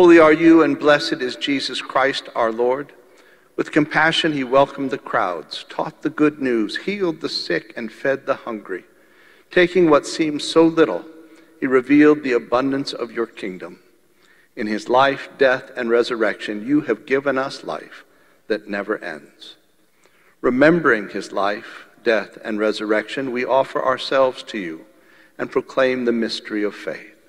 Holy are you, and blessed is Jesus Christ our Lord. With compassion he welcomed the crowds, taught the good news, healed the sick, and fed the hungry. Taking what seemed so little, he revealed the abundance of your kingdom. In his life, death, and resurrection, you have given us life that never ends. Remembering his life, death, and resurrection, we offer ourselves to you and proclaim the mystery of faith.